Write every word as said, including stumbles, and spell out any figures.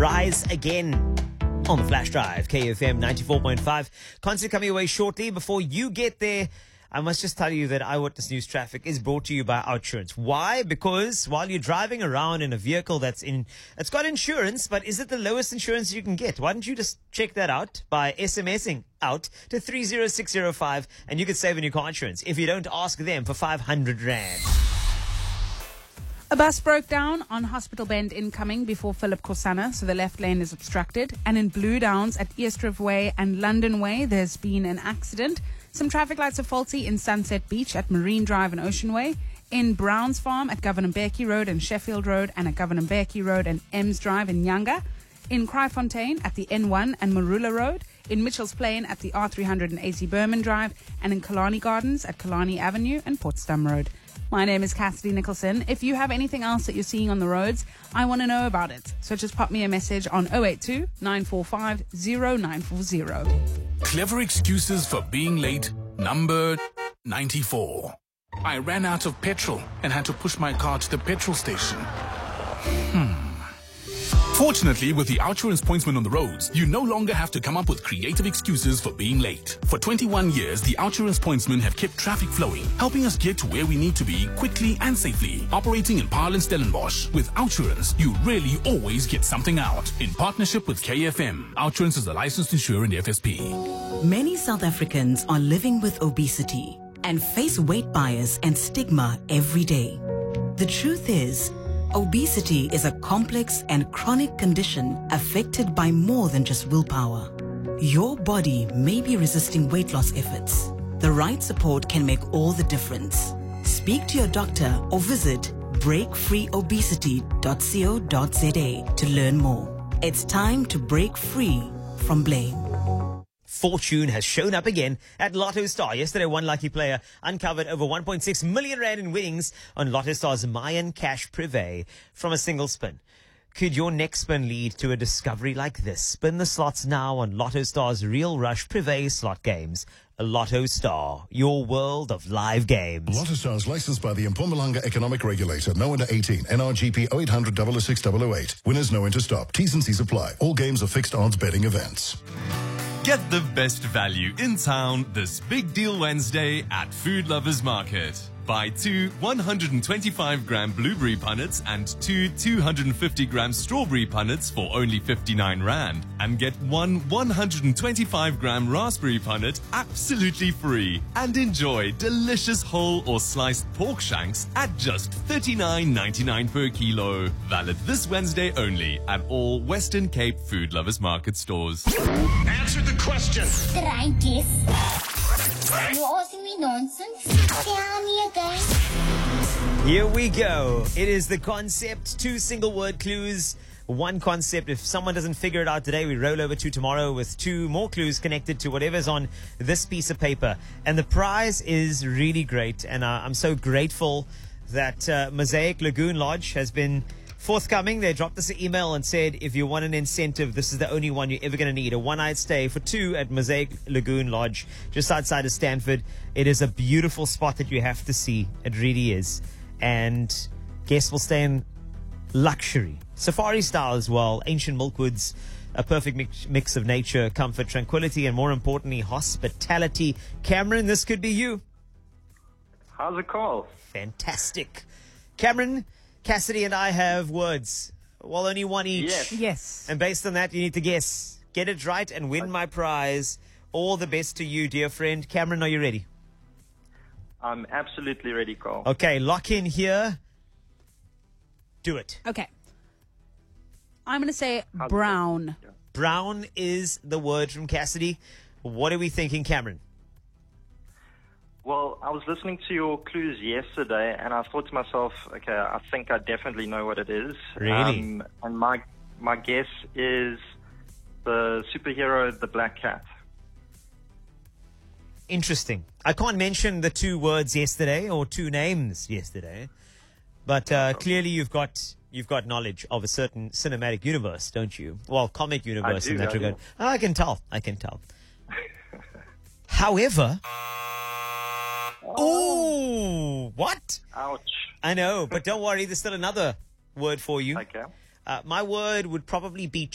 Rise Again on the Flash Drive, K F M ninety-four point five. Concert coming away shortly. Before you get there, I must just tell you that Eyewitness News Traffic is brought to you by Outsurance. Why? Because while you're driving around in a vehicle that's in, it's got insurance, but is it the lowest insurance you can get? Why don't you just check that out by SMSing out to three zero six zero five and you could save on your car insurance if you don't ask them for five hundred rand. A bus broke down on Hospital Bend incoming before Philip Kosana, so the left lane is obstructed. And in Blue Downs at Eastriff Way and London Way, there's been an accident. Some traffic lights are faulty in Sunset Beach at Marine Drive and Ocean Way. In Browns Farm at Governor Mbeki Road and Sheffield Road, and at Governor Mbeki Road and Ems Drive in Nyanga. In Kraaifontein at the N one and Marula Road. In Mitchell's Plain at the R three hundred and A C Berman Drive. And in Kalani Gardens at Kalani Avenue and Potsdam Road. My name is Cassidy Nicholson. If you have anything else that you're seeing on the roads, I want to know about it. So just pop me a message on oh eight two, nine four five, oh nine four oh. Clever excuses for being late, number ninety-four. I ran out of petrol and had to push my car to the petrol station. Hmm. Fortunately, with the Outsurance Pointsman on the roads, you no longer have to come up with creative excuses for being late. For twenty-one years, the Outsurance Pointsmen have kept traffic flowing, helping us get to where we need to be quickly and safely. Operating in Paarl and Stellenbosch, with Outsurance, you really always get something out. In partnership with K F M, Outsurance is a licensed insurer in the F S P. Many South Africans are living with obesity and face weight bias and stigma every day. The truth is, obesity is a complex and chronic condition affected by more than just willpower. Your body may be resisting weight loss efforts. The right support can make all the difference. Speak to your doctor or visit break free obesity dot co dot za to learn more. It's time to break free from blame. Fortune has shown up again at Lotto Star. Yesterday, one lucky player uncovered over one point six million rand in winnings on Lotto Star's Mayan Cash Privé from a single spin. Could your next spin lead to a discovery like this? Spin the slots now on Lotto Star's Real Rush Privé slot games. Lotto Star, your world of live games. Lotto Star is licensed by the Mpumalanga Economic Regulator. No under eighteen. N R G P oh eight hundred, double oh six, double oh eight. Winners know when to stop. T's and C's apply. All games are fixed odds betting events. Get the best value in town this Big Deal Wednesday at Food Lovers Market. Buy two one hundred twenty-five gram blueberry punnets and two two hundred fifty gram strawberry punnets for only fifty-nine rand. And get one one hundred twenty-five gram raspberry punnet absolutely free. And enjoy delicious whole or sliced pork shanks at just thirty-nine ninety-nine per kilo. Valid this Wednesday only at all Western Cape Food Lovers Market stores. Answer the question. Try this. You're asking me nonsense? Tell me again. Here we go. It is the concept. Two single word clues. One concept. If someone doesn't figure it out today, we roll over to tomorrow with two more clues connected to whatever's on this piece of paper. And the prize is really great. And uh, I'm so grateful that uh, Mosaic Lagoon Lodge has been forthcoming. They dropped us an email and said, if you want an incentive, this is the only one you're ever going to need. A one-night stay for two at Mosaic Lagoon Lodge, just outside of Stanford. It is a beautiful spot that you have to see. It really is. And guests will stay in luxury, safari style as well, ancient milkwoods, a perfect mix, mix of nature, comfort, tranquility, and more importantly, hospitality. Cameron, this could be you. How's it called? Fantastic. Cameron, Cassidy and I have words. Well, only one each. Yes. Yes. And based on that, you need to guess. Get it right and win my prize. All the best to you, dear friend. Cameron, are you ready? I'm absolutely ready, Carl. Okay, lock in here. Do it. Okay. I'm going to say brown. Brown is the word from Cassidy. What are we thinking, Cameron? Well, I was listening to your clues yesterday, and I thought to myself, okay, I think I definitely know what it is. Really? Um, and my my guess is the superhero, the Black Cat. Interesting. I can't mention the two words yesterday or two names yesterday, but uh, clearly you've got you've got knowledge of a certain cinematic universe, don't you? Well, comic universe I do, in that I regard. do. Oh, I can tell. I can tell. However. Oh, what? Ouch. I know, but don't worry. There's still another word for you. Okay. Uh, my word would probably be